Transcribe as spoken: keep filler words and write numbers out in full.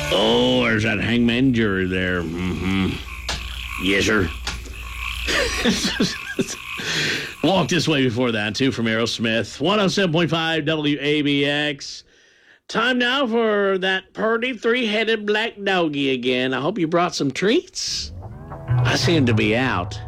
Oh, there's that Hangman Jury there. Mm-hmm. Yes, sir. Walk This Way before that, too, from Aerosmith. one oh seven point five W A B X. Time now for that purdy three-headed black doggy again. I hope you brought some treats. I seem to be out.